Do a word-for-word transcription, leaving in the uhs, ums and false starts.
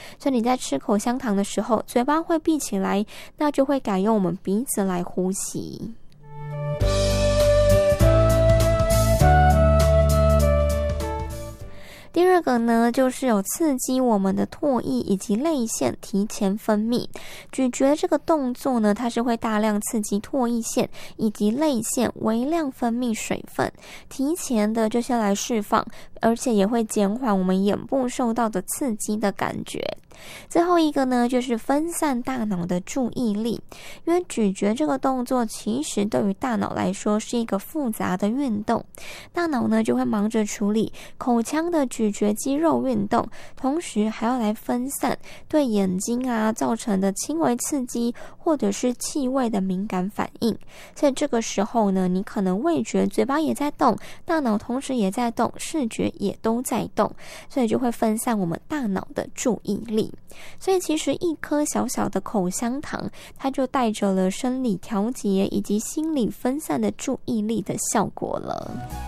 所以你在吃口香糖的时候，嘴巴会闭起来，那就会改用我们鼻子来呼吸。第二个呢，就是有刺激我们的唾液以及泪腺提前分泌。咀嚼这个动作呢，它是会大量刺激唾液腺以及泪腺微量分泌水分，提前的就先来释放，而且也会减缓我们眼部受到的刺激的感觉。最后一个呢，就是分散大脑的注意力，因为咀嚼这个动作其实对于大脑来说是一个复杂的运动，大脑呢就会忙着处理口腔的咀嚼肌肉运动，同时还要来分散对眼睛啊造成的轻微刺激或者是气味的敏感反应。所以这个时候呢，你可能味觉嘴巴也在动，大脑同时也在动，视觉也都在动，所以就会分散我们大脑的注意力。所以其实一颗小小的口香糖，它就带着了生理调节以及心理分散的注意力的效果了。